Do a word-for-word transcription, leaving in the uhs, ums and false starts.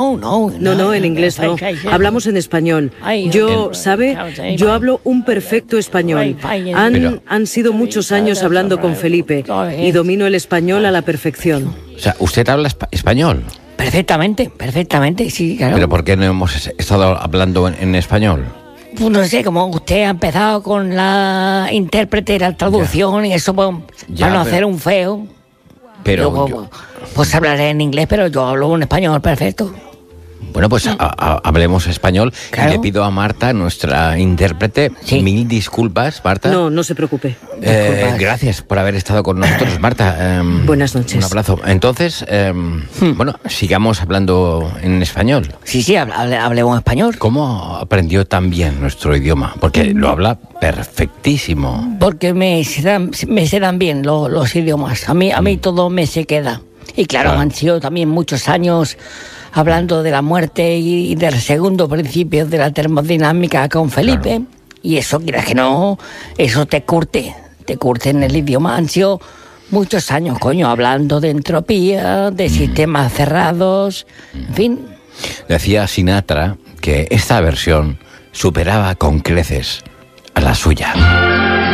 No, no, No, no, en inglés no. Hablamos en español. Yo, ¿sabe? Yo hablo un perfecto español. Han, Pero- han sido muchos años hablando con Felipe y domino el español a la perfección. O sea, ¿usted habla espa- español? Perfectamente, perfectamente, sí, claro. ¿Pero por qué no hemos es- estado hablando en, en español? Pues no sé, como usted ha empezado con la intérprete, la traducción y eso, pues, Ya, para no pero- hacer un feo, Pero, yo, yo- pues hablaré en inglés, pero yo hablo un español perfecto. bueno, pues a- a- hablemos español. Claro. Y le pido a Marta, nuestra intérprete, Sí. mil disculpas, Marta. No, no se preocupe. Eh, disculpas. gracias por haber estado con nosotros, Marta. Em, Buenas noches. Un abrazo. Entonces, em, bueno, sigamos hablando en español. Sí, sí, hable, hable- hablemos español. ¿Cómo aprendió tan bien nuestro idioma? Porque lo habla perfectísimo. Porque me se dan, me se dan bien los, los idiomas. A mí, a mí todo me se queda. Y claro, Claro. han sido también muchos años hablando de la muerte y, y del segundo principio de la termodinámica con Felipe. Y eso, quieras que no, eso te curte, te curte en el idioma. Han sido muchos años, coño, hablando de entropía, de sistemas cerrados, en fin. Decía Sinatra que esta versión superaba con creces a la suya.